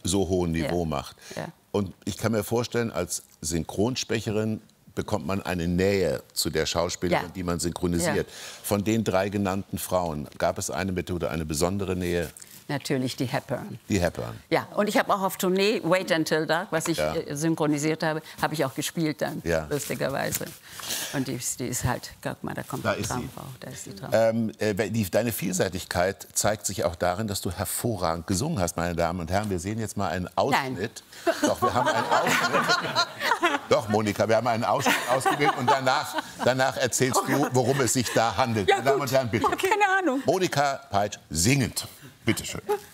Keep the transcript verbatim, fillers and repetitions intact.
so hohem Niveau ja. macht. Ja. Und ich kann mir vorstellen, als Synchronsprecherin bekommt man eine Nähe zu der Schauspielerin, Ja. die man synchronisiert. Ja. Von den drei genannten Frauen, gab es eine Methode, eine besondere Nähe? Natürlich die Hepburn. Die Hepburn. Ja, und ich habe auch auf Tournee Wait Until Dark, was ich Ja. äh, synchronisiert habe, habe ich auch gespielt dann, Ja. lustigerweise. Und die, die ist halt, guck mal, da kommt Da die ist sie. Traumfrau. Da ist die Traumfrau. Ähm, äh, die, deine Vielseitigkeit zeigt sich auch darin, dass du hervorragend gesungen hast, meine Damen und Herren. Wir sehen jetzt mal einen Ausschnitt. Nein. Doch, wir haben einen Ausschnitt. Doch, Monika, wir haben einen Ausschnitt ausgewählt und danach, danach erzählst du, worum es sich da handelt. Ja, meine Damen und Herren, bitte. Ich habe keine Ahnung. Monika Peitsch singend. Bitte schön.